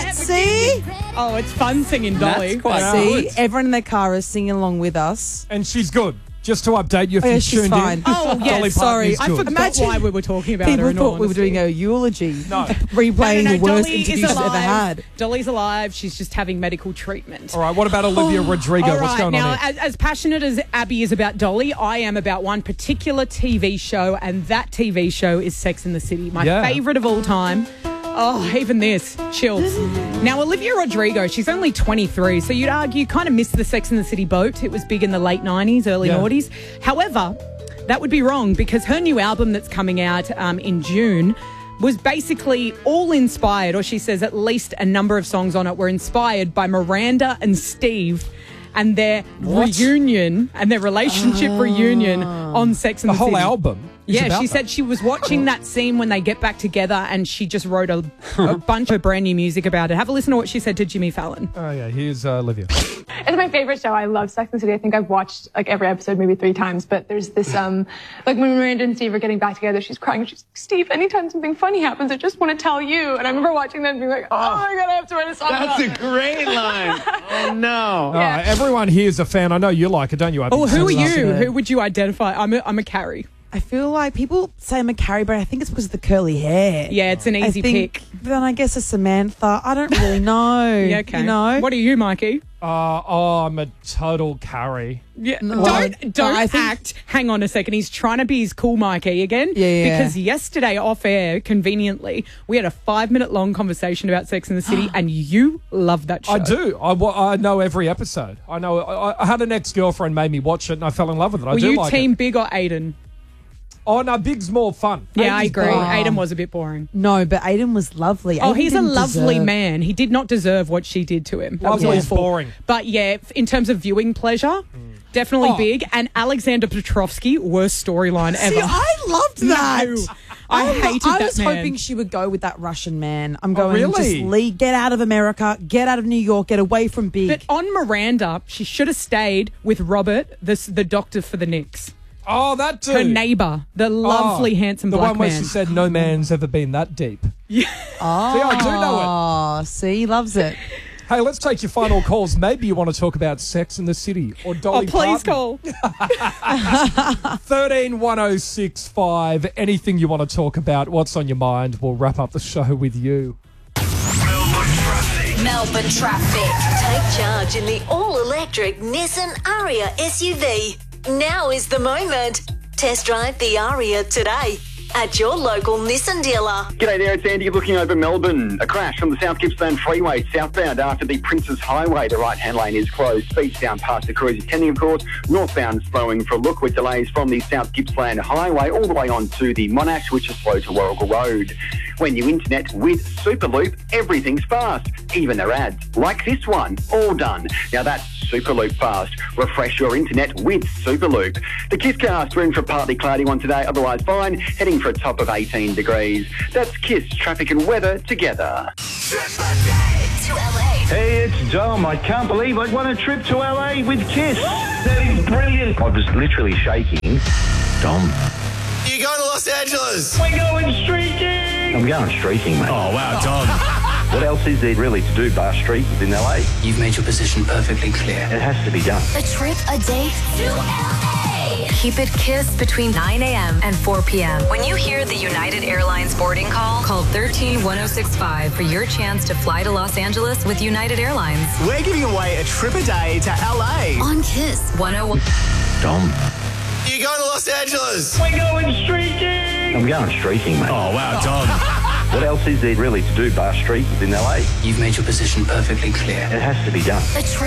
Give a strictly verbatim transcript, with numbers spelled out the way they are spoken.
See? Oh, it's fun singing Dolly. That's quite See? good. Everyone in their car is singing along with us. And she's good. Just to update you if Oh, yeah, you she's tuned fine. in. Oh, yeah, Dolly Parton sorry. is I good. forgot Imagine why we were talking about People her. in all thought we were honesty. doing a eulogy. No. Replaying No, no, no, the worst Dolly is interviews she's ever alive. had. Dolly's alive. She's just having medical treatment. All right, what about Olivia Rodrigo? All What's right, going now, on here? as, as passionate as Abby is about Dolly, I am about one particular T V show, and that T V show is Sex and the City, my Yeah. favourite of all time. Oh, even this, chills. Now, Olivia Rodrigo, she's only twenty-three, so you'd argue kind of missed the Sex and the City boat. It was big in the late nineties, early Yeah. noughties. However, that would be wrong because her new album that's coming out um, in June was basically all inspired, or she says at least a number of songs on it were inspired by Miranda and Steve and their What? reunion and their relationship reunion on Sex and The the, whole City. album is Yeah, about she that. said she was watching that scene when they get back together and she just wrote a, a bunch of brand new music about it. Have a listen to what she said to Jimmy Fallon. Oh, yeah, here's uh, Olivia. It's my favorite show. I love Sex and the City. I think I've watched like every episode maybe three times. But there's this, um, like when Miranda and Steve are getting back together, she's crying. She's like, Steve, anytime something funny happens, I just want to tell you. And I remember watching that and being like, oh, my God, I have to write a song That's about a great line. Oh, no. All right, everyone here is a fan. I know you like it, don't you? Abby? Oh, who are love you? it. Who would you identify? I'm a, I'm a Carrie. I feel like people say I'm a Carrie, but I think it's because of the curly hair. Yeah, it's an I easy think, pick. Then I guess a Samantha. I don't really know. Yeah, okay. You know? What are you, Mikey? Uh, oh, I'm a total Carrie. Yeah, No. don't don't I think- act. Hang on a second. He's trying to be his cool Mikey again. Yeah, yeah. Because yesterday off air, conveniently, we had a five minute long conversation about Sex and the City, and you love that show. I do. I, wa- I know every episode. I know. I, I had an ex-girlfriend made me watch it, and I fell in love with it. I Were do you like team it. Big or Aiden? Oh, no, Big's more fun. Yeah, I Aiden's agree. boring. Aiden was a bit boring. No, but Aiden was lovely. Oh, Aiden he's a didn't lovely deserve- man. He did not deserve what she did to him. That was Lovely is awful. boring. But yeah, in terms of viewing pleasure, definitely Oh. big. And Alexander Petrovsky, worst storyline ever. See, I loved that. No. I I'm- hated I that was man. hoping she would go with that Russian man. I'm Oh, going really? just leave, get out of America, get out of New York, get away from Big. But on Miranda, she should have stayed with Robert, the, the doctor for the Knicks. Oh, that dude. Her neighbour, the lovely, Oh, handsome the black one where man. she said, no man's ever been that deep. oh, See, I do know Oh, see, he loves it. Hey, let's take your final calls. Maybe you want to talk about Sex in the City or Oh, Dolly please Parton. call. thirteen one oh six five. Anything you want to talk about, what's on your mind? We'll wrap up the show with you. Melbourne traffic. Melbourne traffic. Take charge in the all-electric Nissan Ariya S U V. Now is the moment. Test drive the Ariya today at your local Nissan dealer. G'day there, it's Andy looking over Melbourne. A crash on the South Gippsland Freeway southbound after the Princes Highway. The right-hand lane is closed. Speeds down past the Cruiser Tending, of course. Northbound slowing for a look with delays from the South Gippsland Highway all the way on to the Monash, which is slow to Warrigal Road. When you internet with Superloop, everything's fast. Even their ads, like this one, all done. Now that's Superloop fast. Refresh your internet with Superloop. The Kisscast, we're in for a partly cloudy one today, otherwise fine. Heading for a top of eighteen degrees. That's Kiss, traffic and weather together. To L A. Hey, it's Dom. I can't believe I won a trip to L A with Kiss. That is brilliant. I was literally shaking. Dom. You going to Los Angeles? We're going streaking. I'm going streaking, mate. Oh, wow, Dom. What else is there really to do bar streak in L A? You've made your position perfectly clear. It has to be done. A trip a day to L A. Keep it Kiss between nine a.m. and four p.m. When you hear the United Airlines boarding call, call one three one oh six five for your chance to fly to Los Angeles with United Airlines. We're giving away a trip a day to L A. On Kiss one oh one. Dom. You going to Los Angeles? We're going streaking. I'm going streaking, mate. Oh, wow, Dom. What else is there really to do bar streak in L A? You've made your position perfectly clear. It has to be done. A trip